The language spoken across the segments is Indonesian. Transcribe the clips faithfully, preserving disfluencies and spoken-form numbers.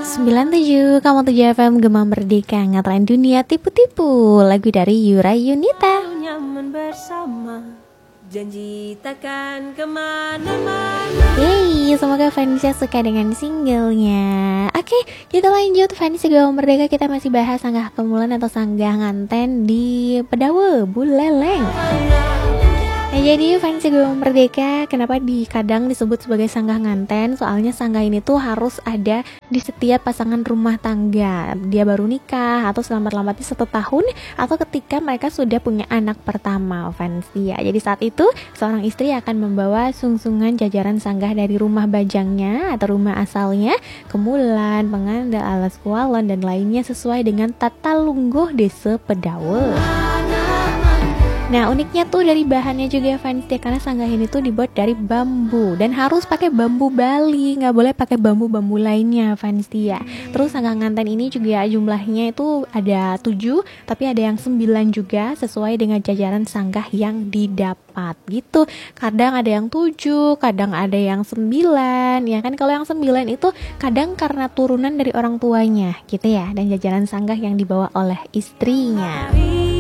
sembilan tujuh Kamu tujuh F M Gema Merdeka Ngetren Dunia Tipu-tipu. Lagu dari Yura Yunita. Nyaman bersama, janji takkan kemana-mana. Yeay, semoga Vanessa suka dengan singlenya. Oke, kita lanjut. Vanessa Gema Merdeka, kita masih bahas sanggah kemulan atau sanggah nganten di Pedawe Buleleng. Nah, jadi Vanessa Gema Merdeka kenapa di kadang disebut sebagai sanggah nganten? Soalnya sanggah ini tuh harus ada di setiap pasangan rumah tangga. Dia baru nikah atau selamat-lambatnya satu tahun atau ketika mereka sudah punya anak pertama, Vanessa. Jadi saat itu seorang istri akan membawa sungsungan jajaran sanggah dari rumah bajangnya atau rumah asalnya, kemulan, pengandal, alas kualon dan lainnya sesuai dengan tata lungguh desa Pedawe. Nah, uniknya tuh dari bahannya juga Vanessa, karena sanggah ini tuh dibuat dari bambu dan harus pakai bambu Bali, nggak boleh pakai bambu-bambu lainnya, Vanessa. Terus sanggah nganten ini juga jumlahnya itu ada tujuh, tapi ada yang sembilan juga sesuai dengan jajaran sanggah yang didapat gitu. Kadang ada yang tujuh, kadang ada yang sembilan, ya kan. Kalau yang sembilan itu kadang karena turunan dari orang tuanya gitu ya, dan jajaran sanggah yang dibawa oleh istrinya.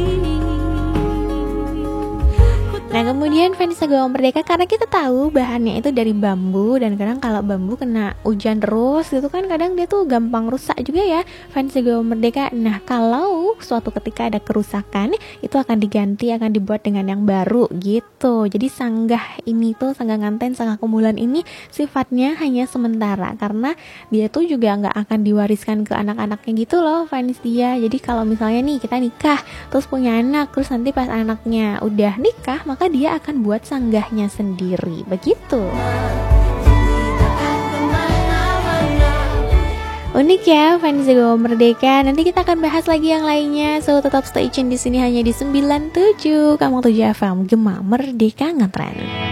Nah, kemudian Vanessa Gema Merdeka, karena kita tahu bahannya itu dari bambu, dan kadang kalau bambu kena hujan terus gitu kan kadang dia tuh gampang rusak juga ya, Vanessa Gema Merdeka. Nah, kalau suatu ketika ada kerusakan, itu akan diganti, akan dibuat dengan yang baru gitu. Jadi sanggah ini tuh, sanggah nganten, sanggah kemulan ini sifatnya hanya sementara, karena dia tuh juga nggak akan diwariskan ke anak-anaknya gitu loh, Vanessa. Jadi kalau misalnya nih kita nikah terus punya anak, terus nanti pas anaknya udah nikah, maka dia akan buat sanggahnya sendiri, begitu. Unik ya, Vanessa Gema Merdeka. Nanti kita akan bahas lagi yang lainnya. So tetap stay tune di sini hanya di sembilan tujuh Kamu tujuh F M Gema Merdeka Ngetren.